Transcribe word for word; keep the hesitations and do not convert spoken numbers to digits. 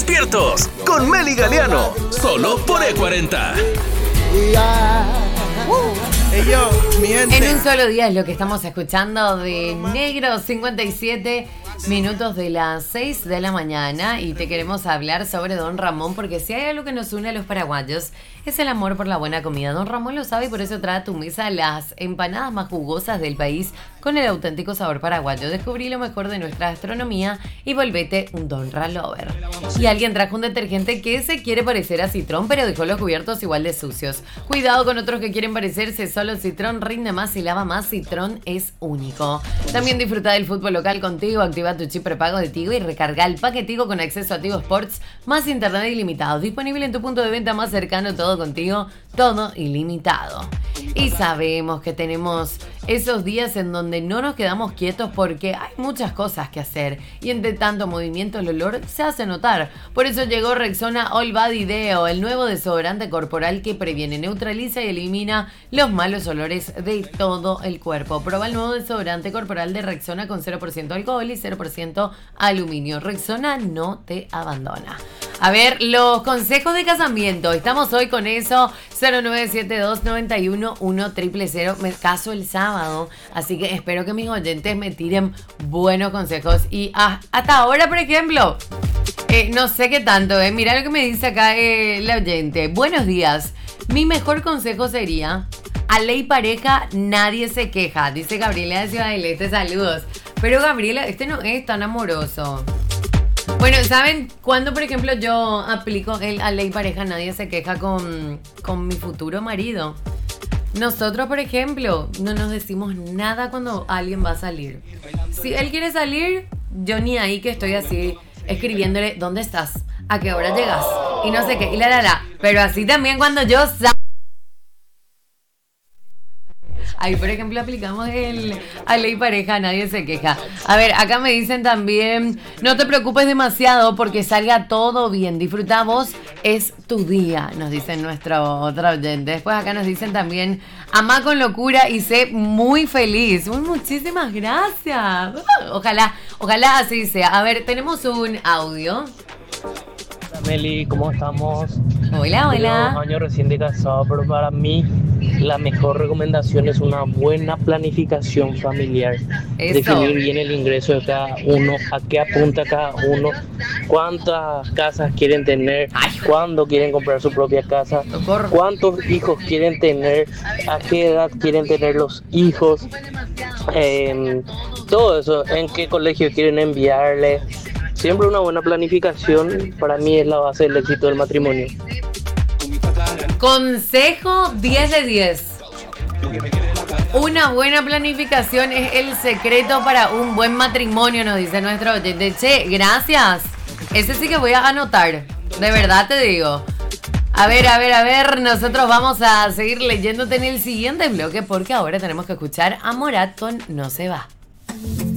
Despiertos con Meli Galeano, solo por E cuarenta. Hey, yo, mi gente. En un solo día es lo que estamos escuchando de Negro, cincuenta y siete minutos de las seis de la mañana, y te queremos hablar sobre Don Ramón, porque si hay algo que nos une a los paraguayos es el amor por la buena comida. Don Ramón lo sabe y por eso trae a tu mesa las empanadas más jugosas del país con el auténtico sabor paraguayo. Descubrí lo mejor de nuestra gastronomía y volvete un Don Ralover. Y alguien trajo un detergente que se quiere parecer a Citrón, pero dejó los cubiertos igual de sucios. Cuidado con otros que quieren parecerse, solo Citrón rinde más y lava más. Citrón es único. También disfruta del fútbol local con Tigo. Activa tu chip prepago de Tigo y recarga el paquete Tigo con acceso a Tigo Sports más internet ilimitado. Disponible en tu punto de venta más cercano. Todo contigo, todo ilimitado. Y sabemos que tenemos esos días en donde no nos quedamos quietos porque hay muchas cosas que hacer y entre tanto movimiento el olor se hace notar. Por eso llegó Rexona All Body Deo, el nuevo desodorante corporal que previene, neutraliza y elimina los malos olores de todo el cuerpo. Prueba el nuevo desodorante corporal de Rexona con cero por ciento alcohol y cero por ciento aluminio. Rexona no te abandona. A ver, los consejos de casamiento. Estamos hoy con eso. cero nueve siete dos nueve uno uno cero cero cero. Me caso el sábado, así que espero que mis oyentes me tiren buenos consejos. Y ah, hasta ahora, por ejemplo, eh, no sé qué tanto, eh. Mira lo que me dice acá eh, la oyente. Buenos días. Mi mejor consejo sería: a ley pareja nadie se queja. Dice Gabriela de Ciudad del Este. Saludos. Pero Gabriela, este no es tan amoroso. Bueno, ¿saben cuándo, por ejemplo, yo aplico el a ley pareja nadie se queja con, con mi futuro marido? Nosotros, por ejemplo, no nos decimos nada cuando alguien va a salir. Si él quiere salir, yo ni ahí que estoy así escribiéndole ¿dónde estás? ¿A qué hora llegas? Y no sé qué, y la la la. Pero así también cuando yo salgo. Ahí, por ejemplo, aplicamos el a ley pareja, nadie se queja. A ver, acá me dicen también, no te preocupes demasiado porque salga todo bien. Disfruta vos, es tu día, nos dicen nuestro otro oyente. Después acá nos dicen también, amá con locura y sé muy feliz. Uy, muchísimas gracias. Ojalá, ojalá así sea. A ver, tenemos un audio. Hola Meli, ¿cómo estamos? Hola, hola. Tengo años recién de casado, pero para mí la mejor recomendación es una buena planificación familiar. Eso. Definir bien el ingreso de cada uno, a qué apunta cada uno, cuántas casas quieren tener, Ay. cuándo quieren comprar su propia casa, Socorro. cuántos hijos quieren tener, a qué edad quieren tener los hijos, eh, todo eso, en qué colegio quieren enviarle. Siempre una buena planificación para mí es la base del éxito del matrimonio. Consejo diez de diez. Una buena planificación es el secreto para un buen matrimonio, nos dice nuestro oyente. Che, gracias. Ese sí que voy a anotar. De verdad te digo. A ver, a ver, a ver. Nosotros vamos a seguir leyéndote en el siguiente bloque porque ahora tenemos que escuchar a Morat con No se va.